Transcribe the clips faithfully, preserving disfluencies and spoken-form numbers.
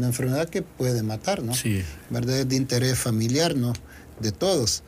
una enfermedad que puede matar, ¿no? Sí. ¿Verdad? Es de interés familiar, ¿no? De todos.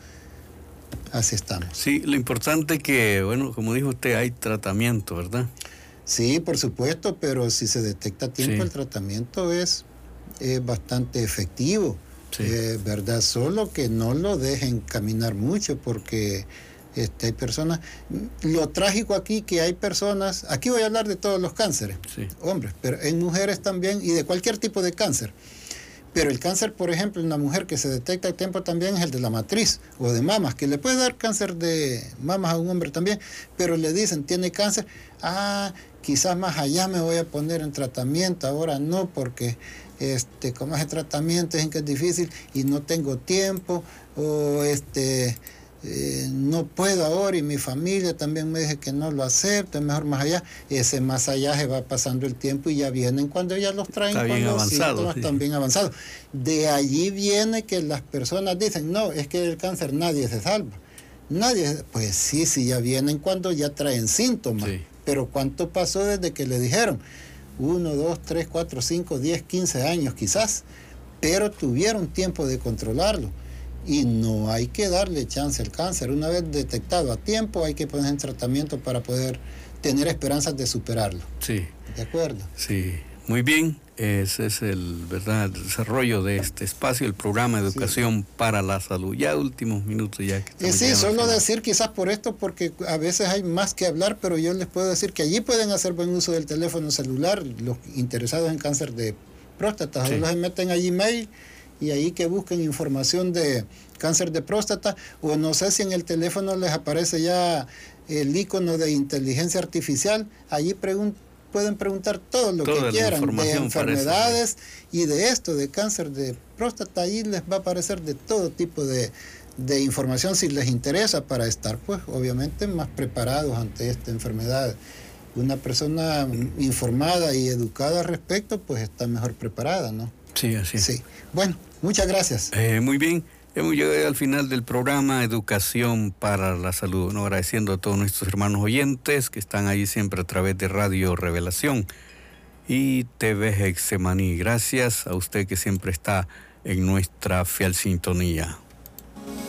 Así estamos. Sí, lo importante es que, bueno, como dijo usted, hay tratamiento, ¿verdad? Sí, por supuesto, pero si se detecta a tiempo, sí, el tratamiento es, es bastante efectivo, sí, eh, ¿verdad? Solo que no lo dejen caminar mucho porque este, hay personas... Lo trágico aquí que hay personas... Aquí voy a hablar de todos los cánceres, sí, hombres, pero en mujeres también y de cualquier tipo de cáncer. Pero el cáncer, por ejemplo, en una mujer que se detecta a tiempo también es el de la matriz o de mamas, que le puede dar cáncer de mamas a un hombre también, pero le dicen, tiene cáncer, ah, quizás más allá me voy a poner en tratamiento, ahora no, porque este, como ese tratamiento es que es difícil y no tengo tiempo, o este... Eh, no puedo ahora y mi familia también me dice que no lo acepto, mejor más allá. Ese más allá se va pasando el tiempo y ya vienen cuando ya los traen Está con bien los avanzado, síntomas sí, están bien avanzados. De allí viene que las personas dicen, no, es que del cáncer nadie se salva. Nadie, pues sí, sí, ya vienen cuando ya traen síntomas. Sí. Pero ¿cuánto pasó desde que le dijeron? Uno, dos, tres, cuatro, cinco, diez, quince años quizás, pero tuvieron tiempo de controlarlo. Y no hay que darle chance al cáncer. Una vez detectado a tiempo, hay que poner en tratamiento para poder tener esperanzas de superarlo. Sí. ¿De acuerdo? Sí, muy bien. Ese es el, ¿verdad?, el desarrollo de este espacio, el programa de Educación, sí, para la Salud. Ya últimos minutos ya que eh, sí, solo decir quizás por esto, porque a veces hay más que hablar, pero yo les puedo decir que allí pueden hacer buen uso del teléfono celular, los interesados en cáncer de próstata. Sí. Solo se meten allí mail y ahí que busquen información de cáncer de próstata, o no sé si en el teléfono les aparece ya el icono de inteligencia artificial, allí pregun pueden preguntar todo lo Toda que quieran, de enfermedades parece, sí, y de esto, de cáncer de próstata, ahí les va a aparecer de todo tipo de, de información si les interesa para estar, pues, obviamente más preparados ante esta enfermedad. Una persona informada y educada al respecto, pues está mejor preparada, ¿no? Sí, así es. Sí. Bueno, muchas gracias. Eh, muy bien, hemos llegado al final del programa Educación para la Salud, ¿no? Agradeciendo a todos nuestros hermanos oyentes que están ahí siempre a través de Radio Revelación y T V Getsemaní. Gracias a usted que siempre está en nuestra fiel sintonía.